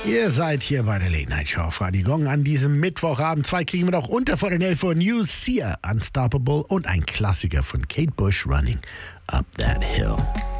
Ihr seid hier bei der Late Night Show auf Radio Gong an diesem Mittwochabend. 2 kriegen wir noch unter vor den 11 Uhr News. Sia, Unstoppable und ein Klassiker von Kate Bush, Running Up That Hill.